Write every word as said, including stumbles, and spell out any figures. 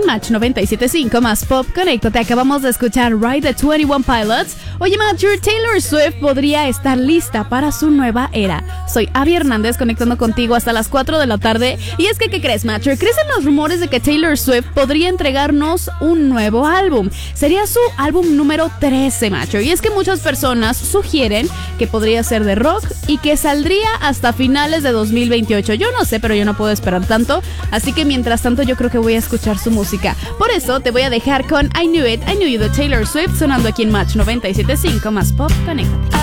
Match noventa y siete punto cinco más Pop, conéctate. Acabamos de escuchar Ride the twenty-one Pilots. Oye, Match, Taylor Swift podría estar lista para su nueva era. Soy Abby Hernández, conectando contigo hasta las cuatro de la tarde. Y es que, ¿qué crees, Match? Crecen los rumores de que Taylor Swift podría entregarnos un nuevo álbum. Sería su álbum número trece, Macho. Y es que muchas personas sugieren que podría ser de rock y que saldría hasta finales de dos mil veintiocho. Yo no sé, pero yo no puedo esperar tanto. Así que mientras tanto yo creo que voy a escuchar su música. Por eso te voy a dejar con I Knew It, I Knew You de Taylor Swift, sonando aquí en Match noventa y siete punto cinco más Pop, conéctate.